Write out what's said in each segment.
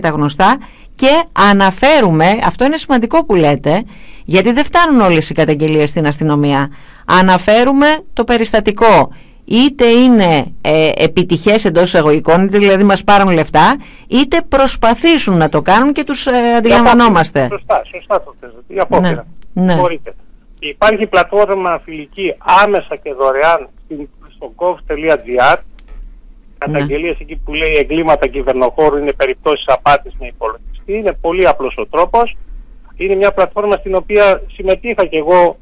τα γνωστά και αναφέρουμε, αυτό είναι σημαντικό που λέτε, γιατί δεν φτάνουν όλες οι καταγγελίες στην αστυνομία. Αναφέρουμε το περιστατικό. Είτε είναι επιτυχές εντός εισαγωγικών, είτε δηλαδή μας πάρουν λεφτά, είτε προσπαθήσουν να το κάνουν και τους αντιλαμβανόμαστε. Σωστά το θέσατε. Η απόπειρα. Ναι. Υπάρχει πλατφόρμα φιλική άμεσα και δωρεάν στο gov.gr. Καταγγελίες εκεί που λέει εγκλήματα κυβερνοχώρου είναι περιπτώσεις απάτης με υπολογιστή. Είναι πολύ απλός ο τρόπος. Είναι μια πλατφόρμα στην οποία συμμετείχα και εγώ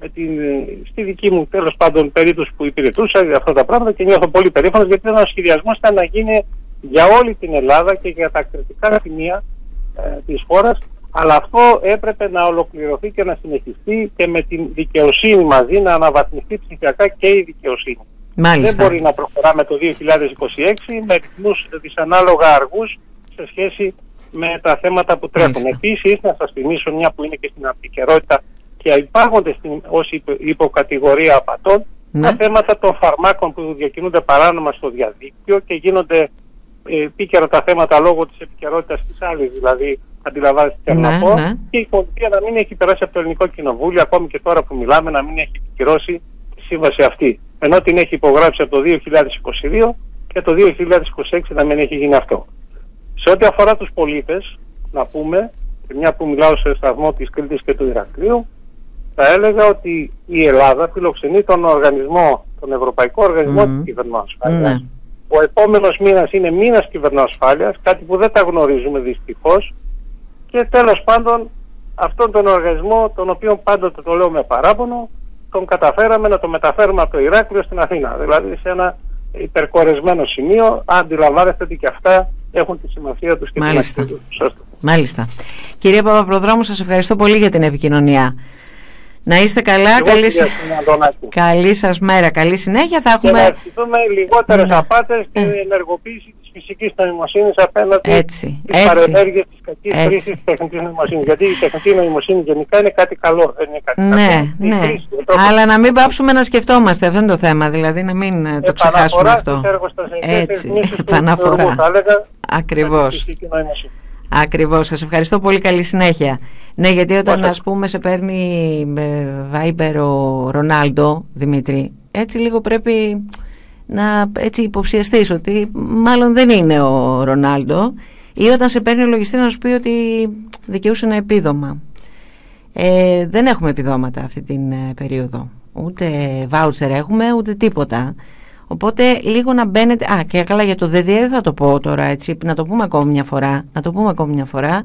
στη δική μου τέλος πάντων περίπτωση που υπηρετούσα για αυτά τα πράγματα και νιώθω πολύ περήφανος, γιατί ο σχεδιασμός ήταν να γίνει για όλη την Ελλάδα και για τα κριτικά σημεία της χώρας, αλλά αυτό έπρεπε να ολοκληρωθεί και να συνεχιστεί και με την δικαιοσύνη μαζί, να αναβαθμιστεί ψηφιακά και η δικαιοσύνη. Μάλιστα. Δεν μπορεί να προχωράμε το 2026 με ρυθμούς δυσανάλογα αργούς σε σχέση με τα θέματα που τρέχουν. Επίσης, να σας θυμίσω, μια που είναι και στην επικαιρότητα και υπάρχονται ως υποκατηγορία απατών, τα θέματα των φαρμάκων που διακινούνται παράνομα στο διαδίκτυο και γίνονται επίκαιρα τα θέματα λόγω της επικαιρότητας της άλλης, δηλαδή αντιλαμβάνεστε τι να πω, και η πολιτεία να μην έχει περάσει από το Ελληνικό Κοινοβούλιο, ακόμη και τώρα που μιλάμε, να μην έχει επικυρώσει τη σύμβαση αυτή. Ενώ την έχει υπογράψει από το 2022 και το 2026 να μην έχει γίνει αυτό. Σε ό,τι αφορά τους πολίτες, να πούμε, και μια που μιλάω σε σταθμό της Κρήτης και του Ηρακλείου, θα έλεγα ότι η Ελλάδα φιλοξενεί τον Ευρωπαϊκό Οργανισμό της Κυβερνοασφάλειας. Ο επόμενος μήνας είναι μήνας κυβερνοασφάλειας, κάτι που δεν τα γνωρίζουμε δυστυχώς, και τέλος πάντων αυτόν τον οργανισμό, τον οποίο πάντοτε το λέω με παράπονο, τον καταφέραμε να το μεταφέρουμε από το Ηράκλειο στην Αθήνα, δηλαδή σε ένα υπερκορεσμένο σημείο. Αντιλαμβάνεστε ότι και αυτά έχουν τη σημασία τους και την αξία τους. Μάλιστα. Κυρία Παπαπροδρόμου, σας ευχαριστώ πολύ για την επικοινωνία. Να είστε καλά, καλή σας μέρα, καλή συνέχεια. Θα έχουμε... Και να ευχηθούμε λιγότερες απάτες και ενεργοποίηση της φυσικής νοημοσύνης απέναντι στις παρενέργειες της κακής χρήσης της τεχνητής νοημοσύνης. Γιατί η τεχνητή νοημοσύνη γενικά είναι κάτι καλό, δεν είναι κάτι κακό. Χρήση, αλλά να μην πάψουμε να σκεφτόμαστε, αυτό είναι το θέμα, δηλαδή να μην το ξεχάσουμε αυτό. Έτσι, επαναφορά. Ακριβώς, σας ευχαριστώ πολύ, καλή συνέχεια. Ναι, γιατί όταν ας πούμε σε παίρνει Viber ο Ρονάλντο, Δημήτρη, έτσι λίγο πρέπει να έτσι υποψιαστείς ότι μάλλον δεν είναι ο Ρονάλντο, ή όταν σε παίρνει ο λογιστής να σου πει ότι δικαιούσε ένα επίδομα. Δεν έχουμε επιδόματα αυτή την περίοδο, ούτε βάουτσερ έχουμε, ούτε τίποτα. Οπότε λίγο να μπαίνετε. Και καλά, για το ΔΔΕ θα το πω τώρα, έτσι, να το πούμε ακόμη μια φορά.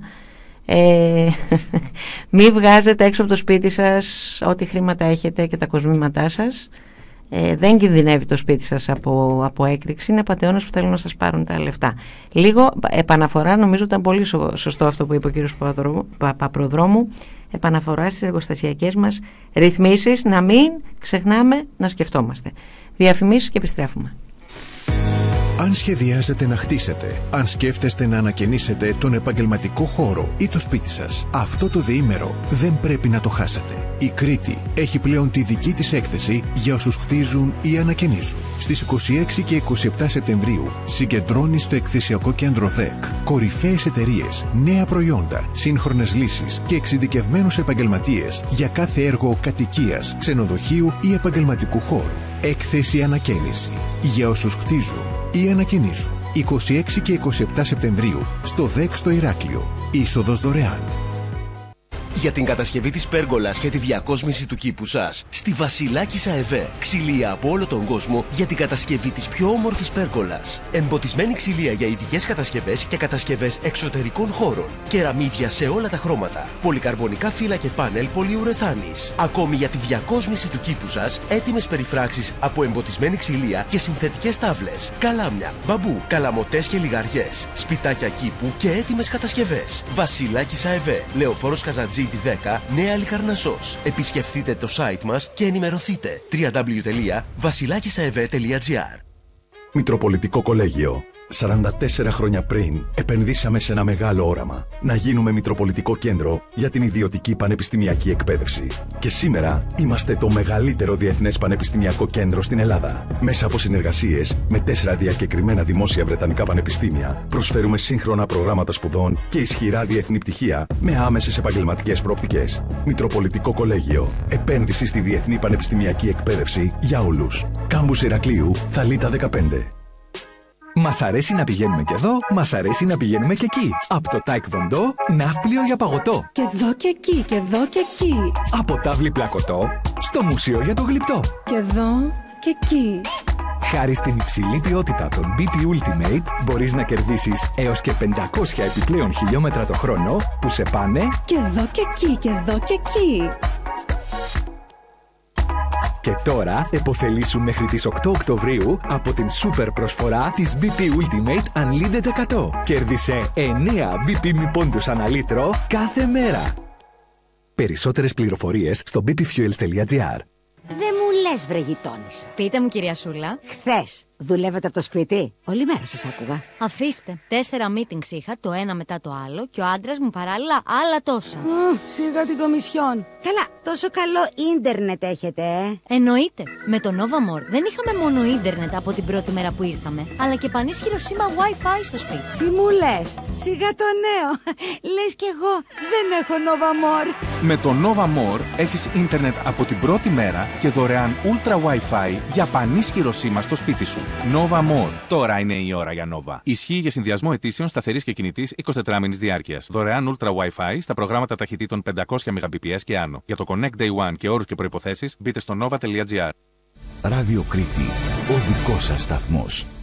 Μη βγάζετε έξω από το σπίτι σας ό,τι χρήματα έχετε και τα κοσμήματά σας. Δεν κινδυνεύει το σπίτι σας από έκρηξη. Είναι πατεώνες που θέλουν να σας πάρουν τα λεφτά. Λίγο επαναφορά, νομίζω ήταν πολύ σωστό αυτό που είπε ο κύριος Παπαπροδρόμου. Επαναφορά στις εργοστασιακές μας ρυθμίσεις, να μην ξεχνάμε να σκεφτόμαστε. Διαφημίσεις και επιστρέφουμε. Αν σχεδιάζετε να χτίσετε, αν σκέφτεστε να ανακαινήσετε τον επαγγελματικό χώρο ή το σπίτι σας, αυτό το διήμερο δεν πρέπει να το χάσετε. Η Κρήτη έχει πλέον τη δική της έκθεση για όσους χτίζουν ή ανακαινίζουν. Στις 26 και 27 Σεπτεμβρίου συγκεντρώνει στο εκθεσιακό κέντρο ΔΕΚ κορυφαίες εταιρείες, νέα προϊόντα, σύγχρονες λύσεις και εξειδικευμένους επαγγελματίες για κάθε έργο κατοικίας, ξενοδοχείου ή επαγγελματικού χώρου. Έκθεση ανακαίνιση για όσους χτίζουν ή ανακαινίζουν. 26 και 27 Σεπτεμβρίου στο ΔΕΚ στο Ηράκλειο. Είσοδος δωρεάν. Για την κατασκευή της πέργολας και τη διακόσμηση του κήπου σας, στη Βασιλάκης ΑΕΒ. Ξυλία από όλο τον κόσμο για την κατασκευή της πιο όμορφης πέργολας. Εμποτισμένη ξυλία για ειδικές κατασκευές και κατασκευές εξωτερικών χώρων. Κεραμίδια σε όλα τα χρώματα. Πολυκαρμπονικά φύλλα και πάνελ πολυουρεθάνης. Ακόμη για τη διακόσμηση του κήπου σας, έτοιμες περιφράξεις από εμποτισμένη ξυλία και συνθετικές τάβλες. Καλάμια, μπαμπού, καλαμοτές και λιγαριές. Σπιτάκια κήπου και έτοιμες κατασκευές. Βασιλάκης ΑΕΒ. Λεωφόρος Καζατζή 10, Νέα Λικαρνασσός. Επισκεφτείτε το site μας και ενημερωθείτε. www.vasilakisaev.gr. Μητροπολιτικό Κολέγιο. 44 χρόνια πριν, επενδύσαμε σε ένα μεγάλο όραμα. Να γίνουμε Μητροπολιτικό Κέντρο για την ιδιωτική πανεπιστημιακή εκπαίδευση. Και σήμερα είμαστε το μεγαλύτερο διεθνές πανεπιστημιακό κέντρο στην Ελλάδα. Μέσα από συνεργασίες με 4 διακεκριμένα δημόσια βρετανικά πανεπιστήμια, προσφέρουμε σύγχρονα προγράμματα σπουδών και ισχυρά διεθνή πτυχία με άμεσες επαγγελματικές προοπτικές. Μητροπολιτικό Κολέγιο. Επένδυση στη διεθνή πανεπιστημιακή εκπαίδευση για όλους. Κάμπους Ηρακλείου, Θαλίτα 15. Μας αρέσει να πηγαίνουμε και εδώ, μας αρέσει να πηγαίνουμε και εκεί. Από το Taekwondo, ναύπλιο για παγωτό. Και εδώ και εκεί, και εδώ και εκεί. Από τάβλη πλακωτό, στο μουσείο για το γλυπτό. Και εδώ και εκεί. Χάρη στην υψηλή ποιότητα των BP Ultimate, μπορείς να κερδίσεις έως και 500 επιπλέον χιλιόμετρα το χρόνο που σε πάνε και εδώ και εκεί, και εδώ και εκεί. Και τώρα επωφελήσου μέχρι τις 8 Οκτωβρίου από την σούπερ προσφορά της BP Ultimate Unlimited 100. Κέρδισε 9 BP μη πόντους ανά λίτρο κάθε μέρα. Περισσότερες πληροφορίες στο bpfuels.gr. Δεν μου λες βρε γειτόνισσα. Πείτε μου κυρία Σούλα. Χθες δουλεύετε από το σπίτι? Όλη μέρα σας άκουγα. Αφήστε, 4 meetings είχα, το ένα μετά το άλλο και ο άντρας μου παράλληλα άλλα τόσα. Σίγα την κομισιόν. Καλά, τόσο καλό ίντερνετ έχετε, Εννοείται. Με το Nova More δεν είχαμε μόνο ίντερνετ από την πρώτη μέρα που ήρθαμε, αλλά και πανίσχυρο σήμα Wi-Fi στο σπίτι. Τι μου λες, σιγά το νέο. Λες κι εγώ δεν έχω Nova More. Με το Nova More έχεις ίντερνετ από την πρώτη μέρα και δωρεάν Ultra Wi-Fi για πανίσχυρο σήμα στο σπίτι σου. Nova More. Τώρα είναι η ώρα για Nova. Ισχύει για συνδυασμό αιτήσεων σταθερής και κινητής 24 μήνης διάρκειας. Δωρεάν Ultra Wi-Fi στα προγράμματα ταχυτήτων 500 Mbps και άνω. Για το Connect Day One και όρους και προϋποθέσεις μπείτε στο nova.gr. Ράδιο Κρήτη. Ο δικός σας σταθμός.